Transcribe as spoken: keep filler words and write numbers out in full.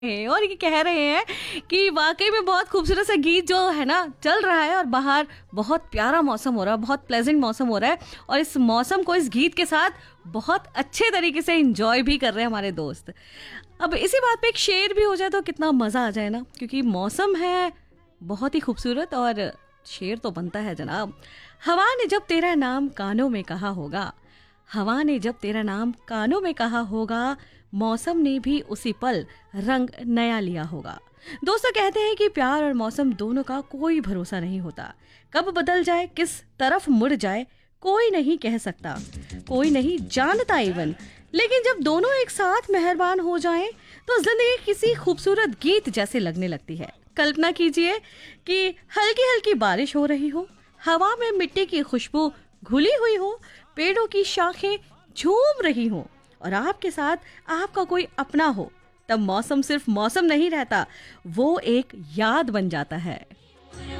हैं और ये कह रहे हैं कि वाकई में बहुत खूबसूरत सा गीत जो है ना चल रहा है और बाहर बहुत प्यारा मौसम हो रहा है, बहुत प्लेजेंट मौसम हो रहा है और इस मौसम को इस गीत के साथ बहुत अच्छे तरीके से एंजॉय भी कर रहे हैं हमारे दोस्त। अब इसी बात पे एक शेर भी हो जाए तो कितना मज़ा आ जाए ना, क्योंकि मौसम है बहुत ही खूबसूरत और शेर तो बनता है जनाब। हवा ने जब तेरा नाम कानों में कहा होगा, हवा ने जब तेरा नाम कानों में कहा होगा, मौसम ने भी उसी पल रंग नया लिया होगा। दोस्तों कहते हैं कि प्यार और मौसम दोनों का कोई भरोसा नहीं होता, कब बदल जाए किस तरफ मुड़ जाए कोई नहीं कह सकता, कोई नहीं जानता इवन। लेकिन जब दोनों एक साथ मेहरबान हो जाएं तो जिंदगी किसी खूबसूरत गीत जैसे लगने लगती है। कल्पना कीजिए कि हल्की हल्की बारिश हो रही हो, हवा में मिट्टी की खुशबू घुली हुई हो, पेड़ों की शाखें झूम रही हो और आपके साथ आपका कोई अपना हो, तब मौसम सिर्फ मौसम नहीं रहता, वो एक याद बन जाता है।